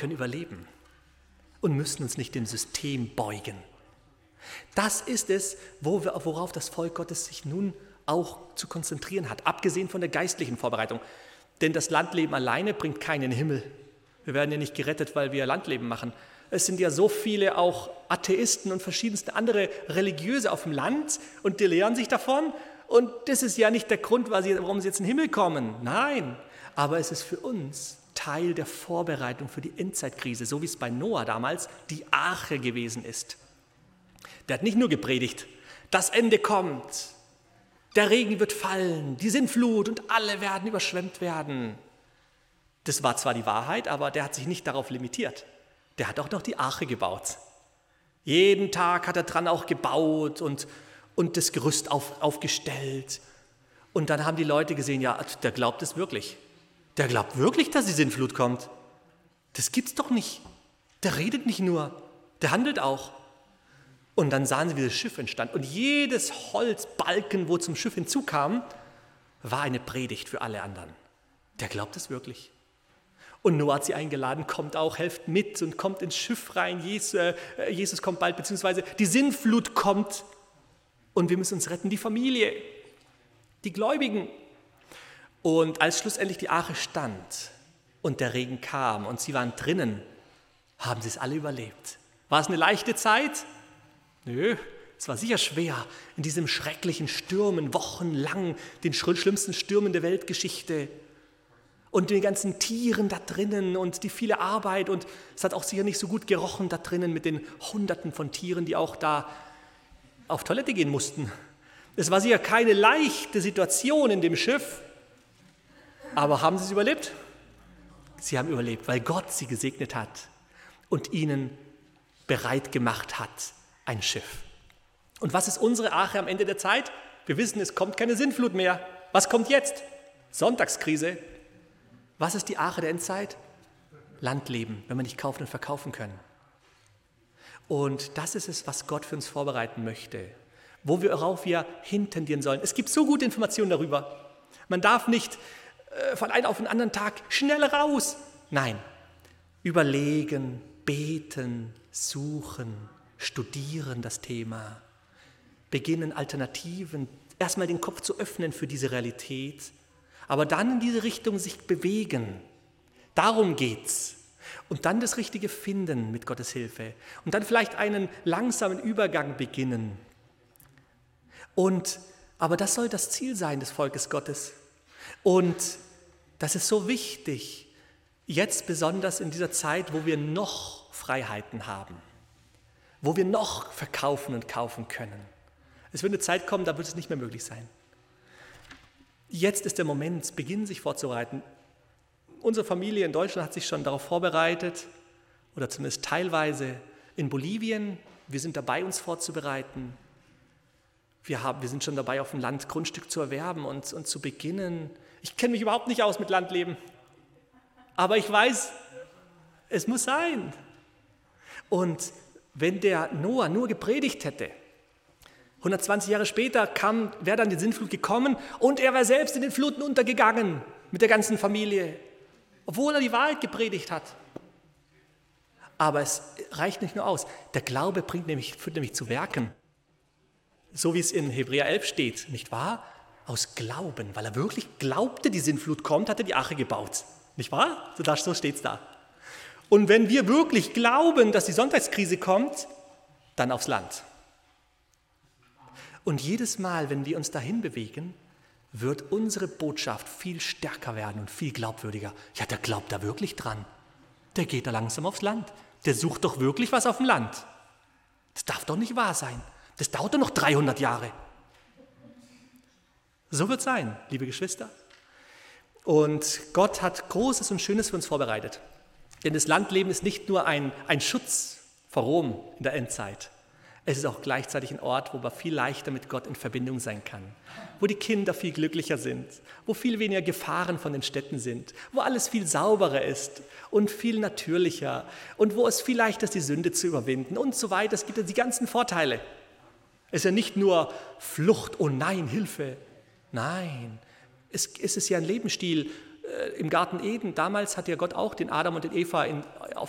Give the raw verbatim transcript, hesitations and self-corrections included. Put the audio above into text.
können überleben und müssen uns nicht dem System beugen. Das ist es, wo wir, worauf das Volk Gottes sich nun auch zu konzentrieren hat, abgesehen von der geistlichen Vorbereitung. Denn das Landleben alleine bringt keinen in den Himmel. Wir werden ja nicht gerettet, weil wir Landleben machen. Es sind ja so viele auch Atheisten und verschiedenste andere Religiöse auf dem Land und die lehren sich davon. Und das ist ja nicht der Grund, warum sie jetzt in den Himmel kommen. Nein, aber es ist für uns Teil der Vorbereitung für die Endzeitkrise, so wie es bei Noah damals die Arche gewesen ist. Der hat nicht nur gepredigt, das Ende kommt, der Regen wird fallen, die Sintflut und alle werden überschwemmt werden. Das war zwar die Wahrheit, aber der hat sich nicht darauf limitiert. Der hat auch noch die Arche gebaut. Jeden Tag hat er dran auch gebaut und, und das Gerüst auf, aufgestellt. Und dann haben die Leute gesehen, ja, der glaubt es wirklich. Der glaubt wirklich, dass die Sintflut kommt. Das gibt's doch nicht. Der redet nicht nur, der handelt auch. Und dann sahen sie, wie das Schiff entstand. Und jedes Holzbalken, wo zum Schiff hinzukam, war eine Predigt für alle anderen. Der glaubt es wirklich. Und Noah hat sie eingeladen, kommt auch, helft mit und kommt ins Schiff rein. Jesus, äh, Jesus kommt bald, beziehungsweise die Sintflut kommt. Und wir müssen uns retten, die Familie, die Gläubigen. Und als schlussendlich die Arche stand und der Regen kam und sie waren drinnen, haben sie es alle überlebt. War es eine leichte Zeit? Nö, es war sicher schwer, in diesem schrecklichen Stürmen, wochenlang, den schlimmsten Stürmen der Weltgeschichte und den ganzen Tieren da drinnen und die viele Arbeit und es hat auch sicher nicht so gut gerochen da drinnen mit den Hunderten von Tieren, die auch da auf Toilette gehen mussten. Es war sicher keine leichte Situation in dem Schiff, aber haben sie es überlebt? Sie haben überlebt, weil Gott sie gesegnet hat und ihnen bereit gemacht hat, ein Schiff. Und was ist unsere Arche am Ende der Zeit? Wir wissen, es kommt keine Sintflut mehr. Was kommt jetzt? Sonntagskrise. Was ist die Arche der Endzeit? Landleben, wenn wir nicht kaufen und verkaufen können. Und das ist es, was Gott für uns vorbereiten möchte, worauf wir hintendieren sollen. Es gibt so gute Informationen darüber. Man darf nicht äh, von einem auf den anderen Tag schnell raus. Nein, überlegen, beten, suchen, studieren das Thema, beginnen Alternativen, erstmal den Kopf zu öffnen für diese Realität, aber dann in diese Richtung sich bewegen. Darum geht's. Und dann das Richtige finden mit Gottes Hilfe. Und dann vielleicht einen langsamen Übergang beginnen. Und, aber das soll das Ziel sein des Volkes Gottes. Und das ist so wichtig, jetzt besonders in dieser Zeit, wo wir noch Freiheiten haben. Wo wir noch verkaufen und kaufen können. Es wird eine Zeit kommen, da wird es nicht mehr möglich sein. Jetzt ist der Moment, beginnen sich vorzubereiten. Unsere Familie in Deutschland hat sich schon darauf vorbereitet, oder zumindest teilweise in Bolivien. Wir sind dabei, uns vorzubereiten. Wir, haben, wir sind schon dabei, auf dem Land Grundstück zu erwerben und, und zu beginnen. Ich kenne mich überhaupt nicht aus mit Landleben, aber ich weiß, es muss sein. Und wenn der Noah nur gepredigt hätte, hundertzwanzig Jahre später kam, wäre dann die Sintflut gekommen und er wäre selbst in den Fluten untergegangen mit der ganzen Familie, obwohl er die Wahrheit gepredigt hat. Aber es reicht nicht nur aus. Der Glaube bringt nämlich, führt nämlich zu Werken. So wie es in Hebräer elf steht, nicht wahr? Aus Glauben, weil er wirklich glaubte, die Sintflut kommt, hat er die Arche gebaut. Nicht wahr? So steht es da. Und wenn wir wirklich glauben, dass die Sonntagskrise kommt, dann aufs Land. Und jedes Mal, wenn wir uns dahin bewegen, wird unsere Botschaft viel stärker werden und viel glaubwürdiger. Ja, der glaubt da wirklich dran. Der geht da langsam aufs Land. Der sucht doch wirklich was auf dem Land. Das darf doch nicht wahr sein. Das dauert doch noch dreihundert Jahre. So wird es sein, liebe Geschwister. Und Gott hat Großes und Schönes für uns vorbereitet. Denn das Landleben ist nicht nur ein, ein Schutz vor Rom in der Endzeit. Es ist auch gleichzeitig ein Ort, wo man viel leichter mit Gott in Verbindung sein kann, wo die Kinder viel glücklicher sind, wo viel weniger Gefahren von den Städten sind, wo alles viel sauberer ist und viel natürlicher und wo es viel leichter ist, die Sünde zu überwinden und so weiter. Es gibt ja die ganzen Vorteile. Es ist ja nicht nur Flucht, oh nein, Hilfe. Nein, es, es ist ja ein Lebensstil. Im Garten Eden, damals hat ja Gott auch den Adam und den Eva in, auf,